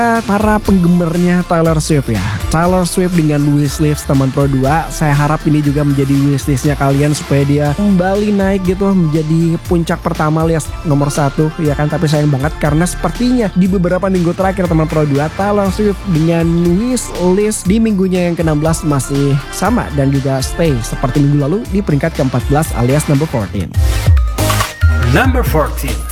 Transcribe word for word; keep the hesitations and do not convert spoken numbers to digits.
para penggemarnya Taylor Swift ya. Taylor Swift dengan wishlist teman Pro dua, saya harap ini juga menjadi wishlistnya kalian supaya dia kembali naik gitu menjadi puncak pertama alias nomor satu ya kan. Tapi sayang banget karena sepertinya di beberapa minggu terakhir teman Pro dua, Taylor Swift dengan wishlist di minggunya yang ke enam belas masih sama dan juga stay seperti minggu lalu di peringkat ke empat belas alias number empat belas. Number fourteen.